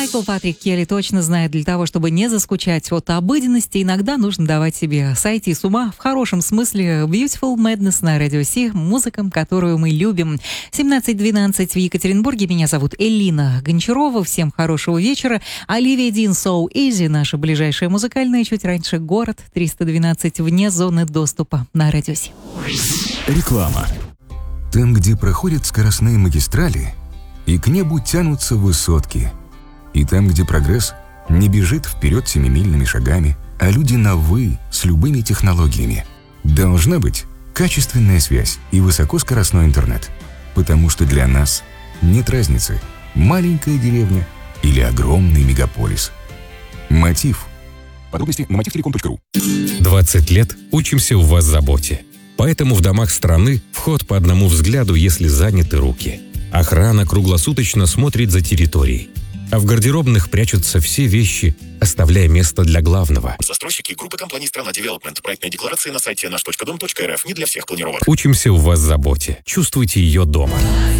Майкл Патрик Келли точно знает, для того, чтобы не заскучать от обыденности, иногда нужно давать себе сойти с ума, в хорошем смысле. Beautiful Madness на Радио Си, музыка, которую мы любим. 17:12 в Екатеринбурге. Меня зовут Элина Гончарова. Всем хорошего вечера. Оливия Дин, So Easy, наша ближайшая музыкальная, чуть раньше город 312 вне зоны доступа на Радио Си. Реклама. Там, где проходят скоростные магистрали, и к небу тянутся высотки. И там, где прогресс не бежит вперед семимильными шагами, а люди на «вы» с любыми технологиями. Должна быть качественная связь и высокоскоростной интернет. Потому что для нас нет разницы, маленькая деревня или огромный мегаполис. Мотив. Подробности на motivtelecom.ru. 20 лет учимся у вас заботе. Поэтому в домах страны вход по одному взгляду, если заняты руки. Охрана круглосуточно смотрит за территорией. А в гардеробных прячутся все вещи, оставляя место для главного. Застройщики группы компаний «Страна Девелопмент». Проектная декларация на сайте наш.дом.рф. Не для всех планировок. Учимся у вас заботе. Чувствуйте ее дома.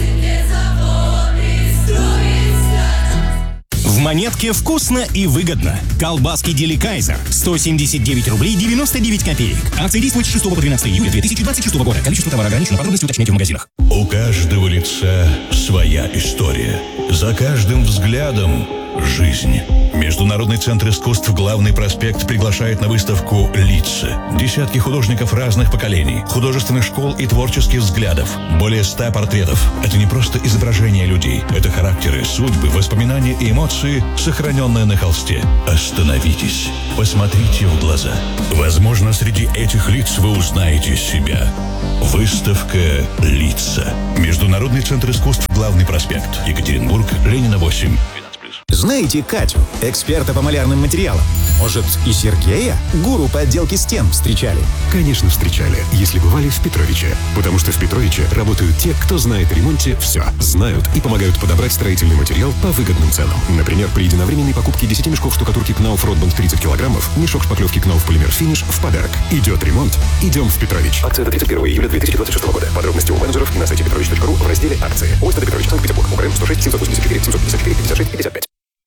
В Монетке вкусно и выгодно. Колбаски Деликайзер. 179 рублей 99 копеек. Акция действует с 6 по 13 июля 2026 года. Количество товара ограничено. Подробности уточняйте в магазинах. У каждого лица своя история. За каждым взглядом жизнь. Международный центр искусств «Главный проспект» приглашает на выставку «Лица». Десятки художников разных поколений, художественных школ и творческих взглядов. Более 100 портретов. Это не просто изображения людей. Это характеры, судьбы, воспоминания и эмоции, сохраненные на холсте. Остановитесь. Посмотрите в глаза. Возможно, среди этих лиц вы узнаете себя. Выставка «Лица». Международный центр искусств «Главный проспект». Екатеринбург, Ленина, 8. Знаете Катю, эксперта по малярным материалам? Может, и Сергея, гуру по отделке стен, встречали? Конечно, встречали, если бывали в Петровиче. Потому что в Петровиче работают те, кто знает о ремонте все. Знают и помогают подобрать строительный материал по выгодным ценам. Например, при единовременной покупке 10 мешков штукатурки Knauf Ротбанд 30 килограммов, мешок шпаклевки Knauf Полимер Финиш в подарок. Идет ремонт, идем в Петрович. Акция до 31 июля 2026 года. Подробности у менеджеров и на сайте petrovich.ru в разделе «Акции». ОСТ Петрович, Санкт-Петербург. УКРМ 106 784 754 56 55.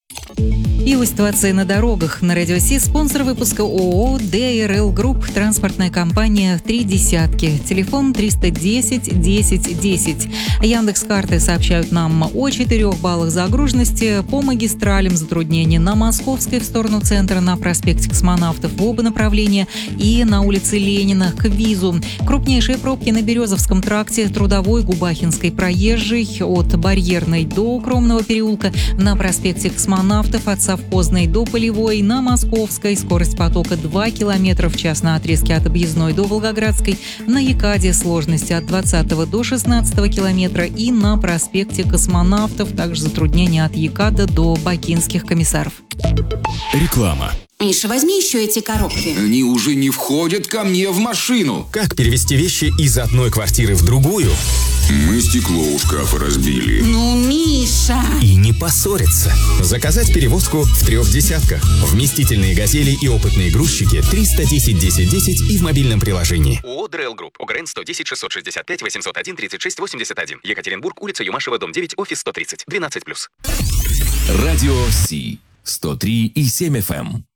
И о ситуации на дорогах на Радио Си. Спонсор выпуска ООО «ДРЛ Групп», транспортная компания «Три десятки». Телефон 310 10 10. Яндекс.Карты сообщают нам о 4 баллах загруженности по магистралям. Затруднения на Московской в сторону центра, на проспекте Космонавтов в оба направления и на улице Ленина к Визу. Крупнейшие пробки на Березовском тракте, Трудовой, Губахинской, Проезжей, от Барьерной до Укромного переулка, на проспекте Космонавтов от Совхозной до Полевой, на Московской скорость потока 2 км в час на отрезке от Объездной до Волгоградской, на Екаде сложности от 20 до 16 километра и на проспекте Космонавтов также затруднения от Екада до Бакинских комиссаров. Реклама. Миша, возьми еще эти коробки. Они уже не входят ко мне в машину. Как перевести вещи из одной квартиры в другую? Мы стекло у шкафа разбили. Ну, Миша! И не поссориться. Заказать перевозку в 3 десятках. Вместительные «Газели» и опытные грузчики 310 10 10 и в мобильном приложении. ООО «ДРЛ Групп». ОГРН 110 665 801 36 81. Екатеринбург, улица Юмашева, дом 9, офис 130. 12+. Радио Си. 103,7 FM.